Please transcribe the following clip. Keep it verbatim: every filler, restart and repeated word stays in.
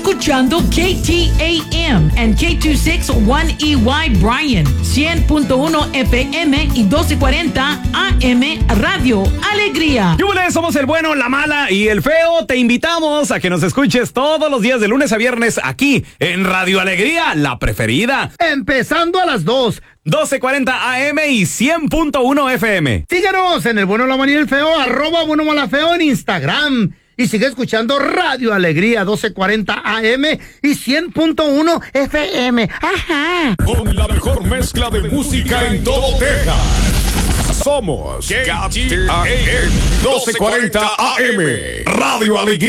escuchando K T A M and K two sixty-one E Y Bryan, cien punto uno F M y doce cuarenta A M Radio Alegría. ¡Yúbales! Somos el bueno, la mala y el feo. Te invitamos a que nos escuches todos los días de lunes a viernes aquí en Radio Alegría, la preferida. Empezando a las dos. doce cuarenta A M y cien punto uno F M. Síganos en el bueno, la mala y el feo, arroba bueno, mala, feo en Instagram. Y sigue escuchando Radio Alegría doce cuarenta A M y cien punto uno F M. Ajá. Con la mejor mezcla de música en todo Texas. Somos K T A M doce cuarenta A M. Radio Alegría.